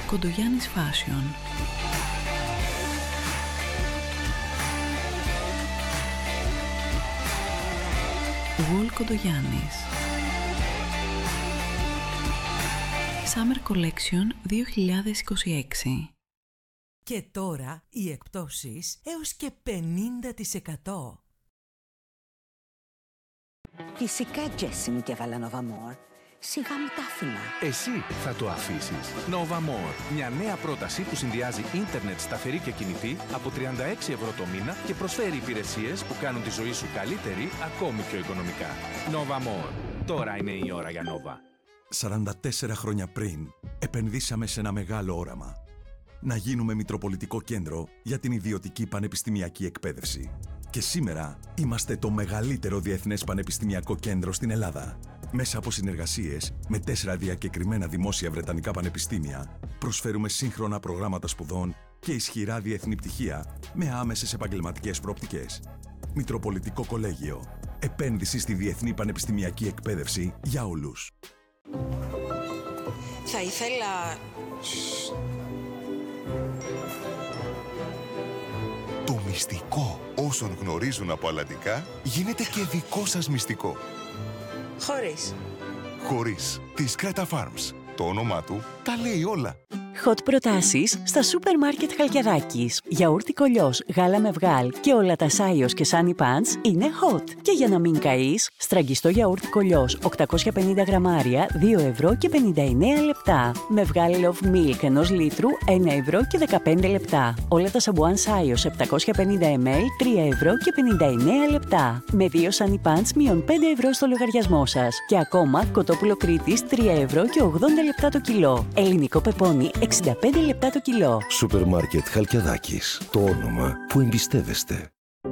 Κοντογιάννης Fashion. Wall Κοντογιάννης. Summer Collection 2026. Και τώρα οι εκπτώσεις έως και 50%. Φυσικά, Τζέσι μου, και έβαλα Nova More. Σιγά μου τα άφηνα. Εσύ θα το αφήσεις. Nova More. Μια νέα πρόταση που συνδυάζει ίντερνετ σταθερή και κινητή από 36€ το μήνα και προσφέρει υπηρεσίες που κάνουν τη ζωή σου καλύτερη ακόμη πιο οικονομικά. Nova More. Τώρα είναι η ώρα για Nova. 44 χρόνια πριν επενδύσαμε σε ένα μεγάλο όραμα. Να γίνουμε μητροπολιτικό κέντρο για την ιδιωτική πανεπιστημιακή εκπαίδευση. Και σήμερα είμαστε το μεγαλύτερο διεθνές πανεπιστημιακό κέντρο στην Ελλάδα. Μέσα από συνεργασίες με 4 διακεκριμένα δημόσια βρετανικά πανεπιστήμια, προσφέρουμε σύγχρονα προγράμματα σπουδών και ισχυρά διεθνή πτυχία με άμεσες επαγγελματικές προοπτικές. Μητροπολιτικό Κολέγιο. Επένδυση στη διεθνή πανεπιστημιακή εκπαίδευση για όλους. Θα ήθελα... Το μυστικό όσων γνωρίζουν από αλλαντικά γίνεται και δικό σας μυστικό. Χωρίς. Χωρίς. Της Creta Farms. Το όνομά του τα λέει όλα. Hot προτάσεις στα σούπερ μάρκετ Χαλκιδάκης. Γιαούρτι κολλιός, γάλα με βγάλ και όλα τα σάιος και σάνι παντς είναι hot. Και για να μην καείς, στραγγιστό γιαούρτι κολλιός 850 γραμμάρια 2,59 λεπτά. Με βγάλ Love Milk 1 λίτρου 1,15 λεπτά. Όλα τα σαμπουάν σάιος 750 ml 3,59 λεπτά. Με 2 σάνι παντς μείον 5€ στο λογαριασμό σας. Και ακόμα κοτόπουλο Κρήτης 3,80 λεπτά το κιλό. Ελληνικό πεπόνι 65 λεπτά το κιλό. Σούπερ μάρκετ Χαλκιδάκης. Το όνομα που εμπιστεύεστε.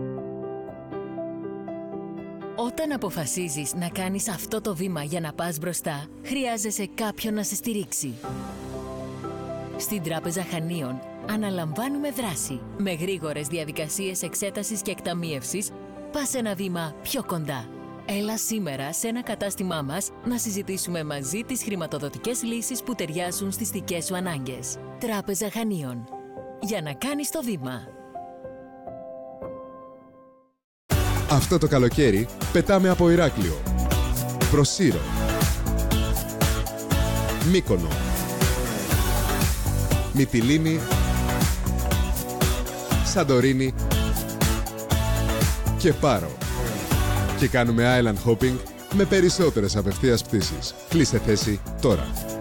Όταν αποφασίζεις να κάνεις αυτό το βήμα για να πας μπροστά, χρειάζεσαι κάποιον να σε στηρίξει. Στην Τράπεζα Χανίων αναλαμβάνουμε δράση. Με γρήγορες διαδικασίες εξέτασης και εκταμίευσης, πας ένα βήμα πιο κοντά. Έλα σήμερα σε ένα κατάστημά μας να συζητήσουμε μαζί τις χρηματοδοτικές λύσεις που ταιριάζουν στις δικές σου ανάγκες. Τράπεζα Χανίων. Για να κάνεις το βήμα. Αυτό το καλοκαίρι πετάμε από Ηράκλειο, προς Σύρο, Μύκονο, Μυτιλήνη, Σαντορίνη και Πάρο. Και κάνουμε island hopping με περισσότερες απευθείας πτήσεις. Κλείστε θέση τώρα.